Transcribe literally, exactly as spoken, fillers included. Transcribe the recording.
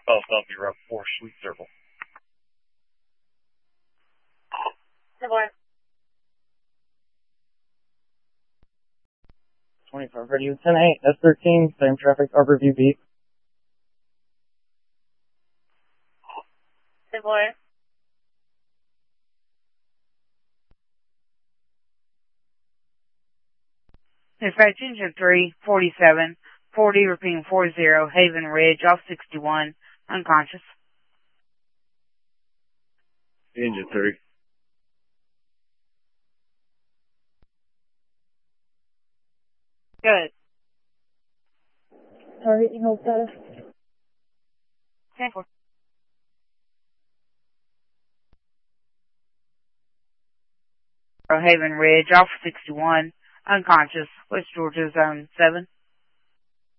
Philadelphia Route four, Sweet Circle. Hey, boy. twenty-five Radio ten eight, S thirteen, same traffic, Arborview Beat. Hey, boy. Dispatch engine three, forty-seven, forty, repeating four zero, Haven Ridge, off sixty-one, unconscious. Engine three. Good. Target, you hold status. ten four. Haven Ridge, off sixty-one, unconscious, West Georgia, zone seven.